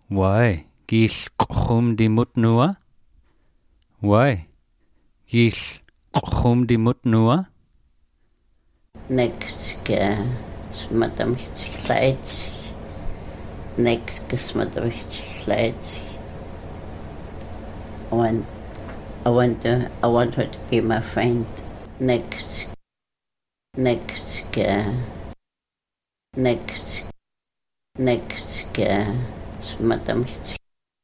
Why? Gil qhum di mut nua? Why? Gil qhum di mut nua? Nekske smatamhitskleit. Nekske smatamhitskleit. I want her to be my friend. Nekske smatamhits.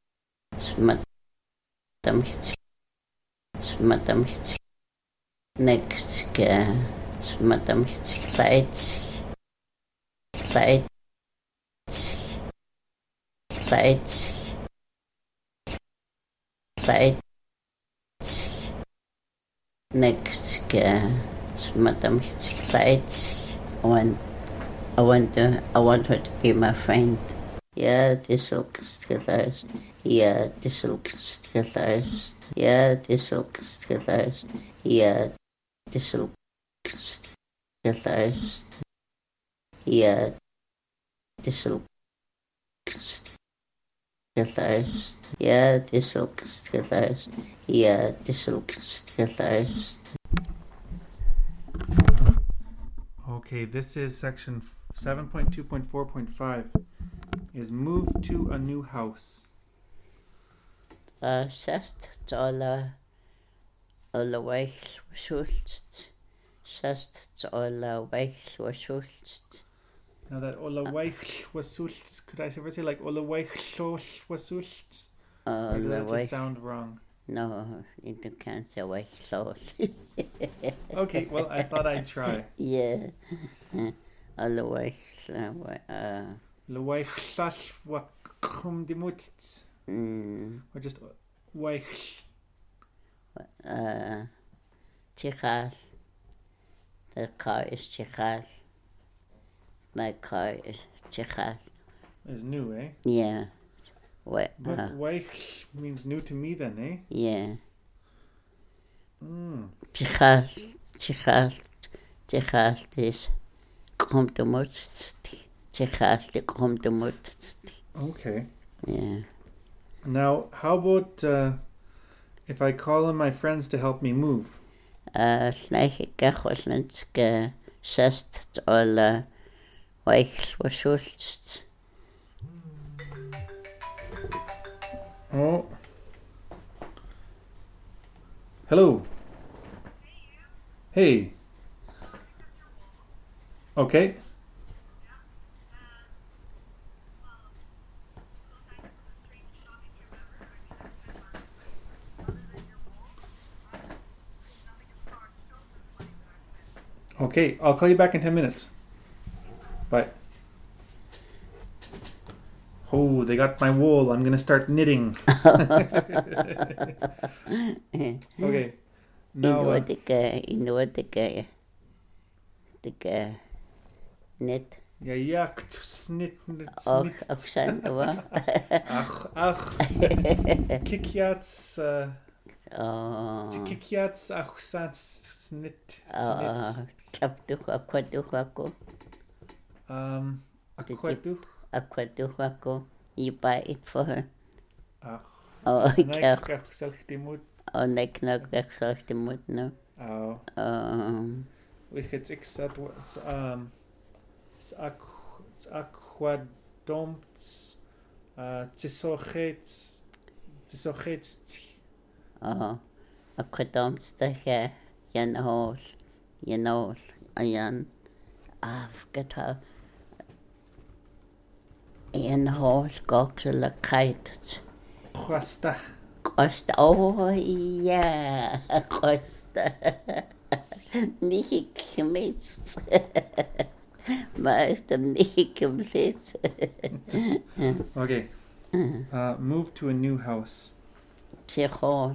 Nekske smatamhitskleit. Nekske smatamhitskleit. I want her to be my friend. Ja, die zulkest geluisterd. Ja, die zulkest geluisterd. Ja, die zulkest geluisterd. Ja, die zulkest geluisterd. Ja, die zulkest geluisterd. Ja, die zulkest geluisterd. Ja, die zulkest geluisterd. Okay, this is section 7.2.4.5 is move to a new house. Sest alle weich schulzt. Sest alle weich schulzt. Now that Ola Weich was sult, could I ever say like Ola Weich was sult? Or did that just sound wrong? No, you can't say weich Okay, well I thought I'd try. Yeah. Alle weich Le Weich wa kum di mutz. Or just Weich. Tichal. The car is Tichal. My car is Tichal. Is new, eh? Yeah. But Weich means new to me then, eh? Yeah. Tichal is komt de mutz. Tichal komt de mutz. Okay. Yeah. Now, how about if I call on my friends to help me move? Snake gechoslenske sest alle weich schulzt. Oh. Hello. Hey. Okay. Okay, I'll call you back in 10 minutes. Bye. Oh, they got my wool. I'm going to start knitting. Okay. Now, Innodige net. ja, snit. Ach, zijn er Ach. Kikiats. Kikiats, ach, snit. Klapduch, aquaduch. Aquaduch. You buy it for her. Ach. Oh, ik zeg die moet. Oh, nee, ik zeg die moet, no. Oh. Ligt ik zat aquadomts. Tisochets. Oh, aquadomts tegen Jan Hool. Jan. Forget how. Jan Hool, gokselijkheid. Costa. Oh, ja, Costa. Niet gemist. Maar is hem niet gemist. Okay. Move to a new house. Tschechos.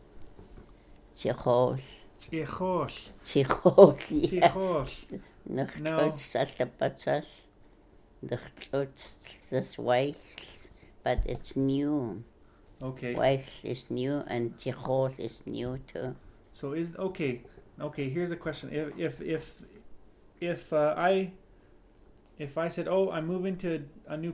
Nog trots dat de patsas. Nog trots das weich. But it's new. Okay. Weich is new and Tschechos is new too. So is okay. Here's a question: if I said, "Oh, I'm moving to a new